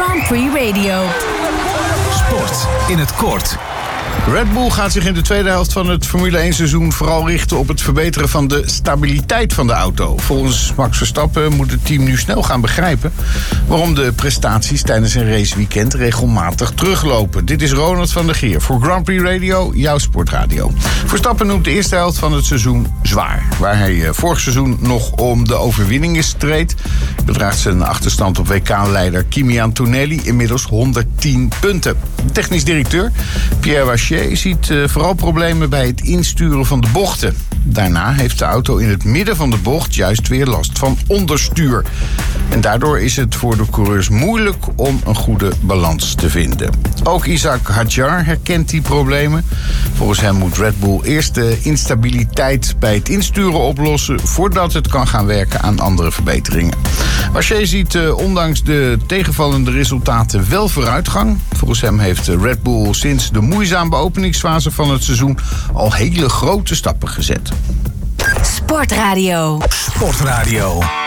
Grand Prix Radio. Sport in het kort. Red Bull gaat zich in de tweede helft van het Formule 1 seizoen vooral richten op het verbeteren van de stabiliteit van de auto. Volgens Max Verstappen moet het team nu snel gaan begrijpen waarom de prestaties tijdens een raceweekend regelmatig teruglopen. Dit is Ronald van der Geer voor Grand Prix Radio, jouw sportradio. Verstappen noemt de eerste helft van het seizoen zwaar. Waar hij vorig seizoen nog om de overwinningen streed, bedraagt zijn achterstand op WK-leider Kimi Antonelli inmiddels 110 punten. Technisch directeur Pierre Wachier ziet vooral problemen bij het insturen van de bochten. Daarna heeft de auto in het midden van de bocht juist weer last van onderstuur. En daardoor is het voor de coureurs moeilijk om een goede balans te vinden. Ook Isaac Hadjar herkent die problemen. Volgens hem moet Red Bull eerst de instabiliteit bij het insturen oplossen voordat het kan gaan werken aan andere verbeteringen. Wachier ziet ondanks de tegenvallende resultaten wel vooruitgang. Volgens hem heeft Red Bull sinds de moeizame openingsfase van het seizoen al hele grote stappen gezet. Sportradio. Sportradio.